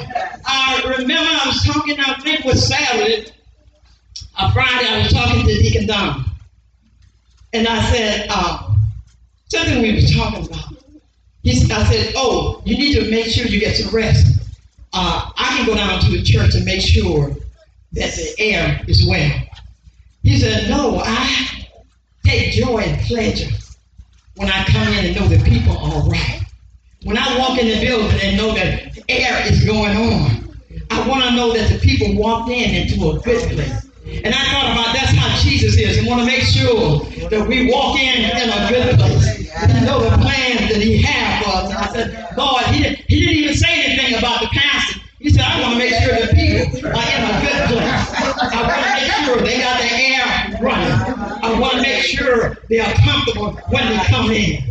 I remember I was talking, I think it was Saturday, Friday, I was talking to Deacon Don. And I said, something we were talking about. I said, oh, you need to make sure you get some rest. I can go down to the church and make sure that the air is well. He said, no, I take joy and pleasure when I come in and know that people are all right. When I walk in the building and know that air is going on, I want to know that the people walked into a good place. And I thought about that's how Jesus is. I want to make sure that we walk in a good place. You know the plans that he had for us. And I said, Lord, he didn't even say anything about the pastor. He said, I want to make sure the people are in a good place. I want to make sure they got their air running. I want to make sure they are comfortable when they come in.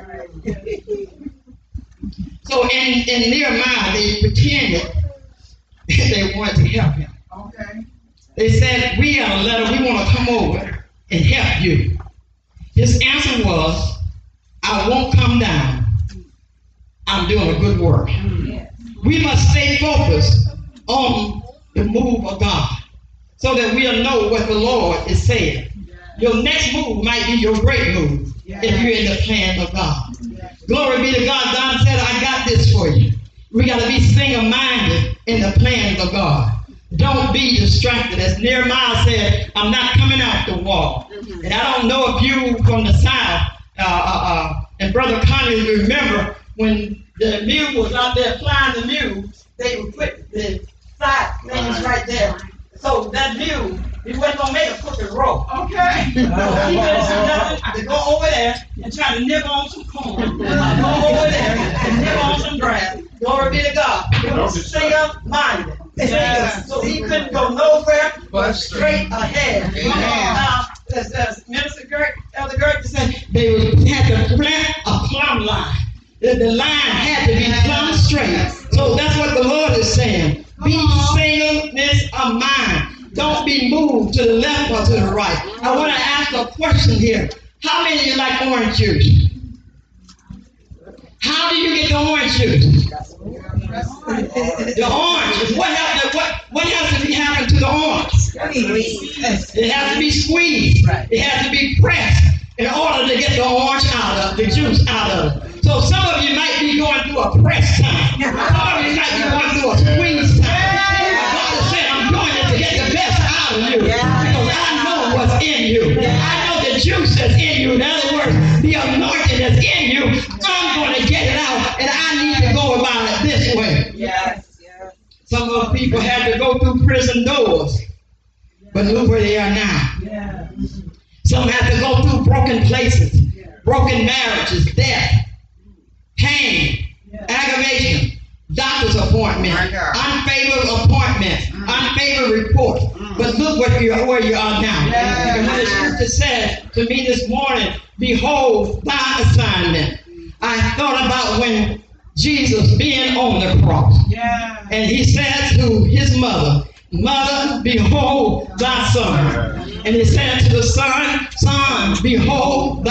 So in Nehemiah, they pretended they wanted to help him. Okay. They said, we got a letter, we want to come over and help you. His answer was, I won't come down. I'm doing a good work. We must stay focused on the move of God so that we'll know what the Lord is saying. Your next move might be your great move if you're in the plan of God. Glory be to God. God said, I got this for you. We got to be single-minded in the plans of God. Don't be distracted. As Nehemiah said, I'm not coming out the wall. And I don't know if you from the South and Brother Connie remember when the mule was out there flying the mule, they would put the side things right there. So that mule, he wasn't going to make a crooked rope. Okay. He didn't do nothing to go over there and try to nibble on some corn. Go over there and nibble on some grass. Glory be to God. He was single-minded. So he couldn't go nowhere but straight ahead. As Minister Elder Gertrude said, they had to plant a plumb line. The line had to be plumb straight. So that's what the Lord is saying. Be singleness of mind. Don't be moved to the left or to the right. I want to ask a question here. How many of you like orange juice? How do you get the orange juice? The orange. What has to be happened to the orange? It has to be squeezed. It has to be pressed in order to get the orange out of the juice out of it. So some of you might be going through a press time. Some of you might be going through a squeeze time. God is saying, I'm doing it to get the best out of you. Because I know what's in you. I know the juice that's in you. In other words, the anointing that's in you. I'm going to get it out. And I need to go about it this way. Some of the people had to go through prison doors. But look where they are now. Some had to go through broken places. Broken marriages, death, pain, aggravation, doctor's appointment, unfavorable appointments, unfavorable reports. But look where you are now. And when the scripture said to me this morning, behold thy assignment, I thought about when Jesus being on the cross. And he said to his mother, Mother, behold thy son. And he said to the son, Son, behold thy